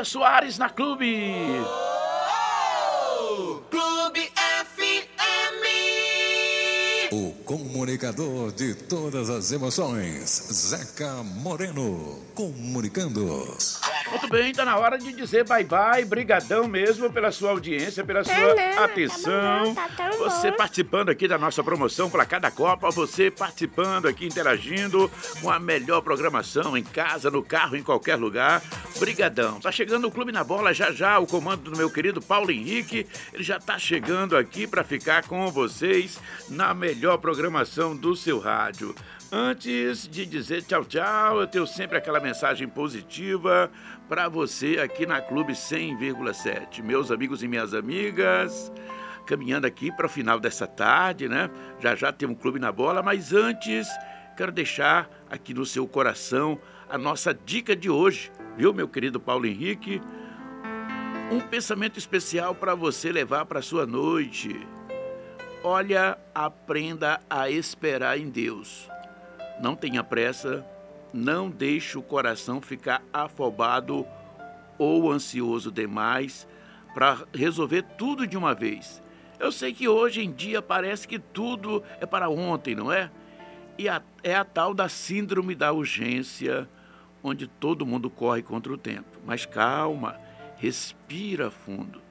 Maria Soares na Clube. Clube FM. O comunicador de todas as emoções, Zeca Moreno, comunicando. Muito bem, tá na hora de dizer bye-bye, brigadão mesmo pela sua audiência, pela sua atenção. Você participando aqui da nossa promoção Placar da Copa, você participando aqui, interagindo com a melhor programação em casa, no carro, em qualquer lugar. Brigadão. Tá chegando o Clube na Bola já, o comando do meu querido Paulo Henrique. Ele já tá chegando aqui para ficar com vocês na melhor programação do seu rádio. Antes de dizer tchau, tchau, eu tenho sempre aquela mensagem positiva para você aqui na Clube 100,7. Meus amigos e minhas amigas, caminhando aqui para o final dessa tarde, né? Já tem um Clube na Bola, mas antes quero deixar aqui no seu coração a nossa dica de hoje, viu, meu querido Paulo Henrique? Um pensamento especial para você levar para a sua noite. Olha, aprenda a esperar em Deus. Não tenha pressa, não deixe o coração ficar afobado ou ansioso demais para resolver tudo de uma vez. Eu sei que hoje em dia parece que tudo é para ontem, não é? E é a tal da síndrome da urgência, onde todo mundo corre contra o tempo. Mas calma, respira fundo.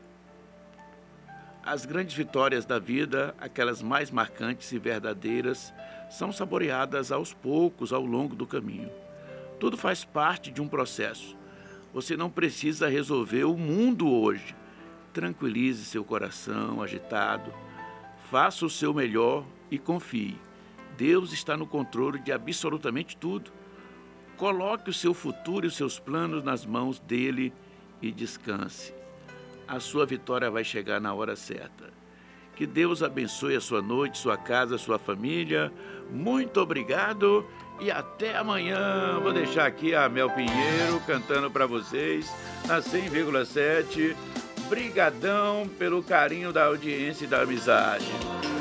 As grandes vitórias da vida, aquelas mais marcantes e verdadeiras, são saboreadas aos poucos ao longo do caminho. Tudo faz parte de um processo. Você não precisa resolver o mundo hoje. Tranquilize seu coração agitado. Faça o seu melhor e confie. Deus está no controle de absolutamente tudo. Coloque o seu futuro e os seus planos nas mãos dele e descanse. A sua vitória vai chegar na hora certa. Que Deus abençoe a sua noite, sua casa, sua família. Muito obrigado e até amanhã. Vou deixar aqui a Mel Pinheiro cantando para vocês na 100,7. Brigadão pelo carinho da audiência e da amizade.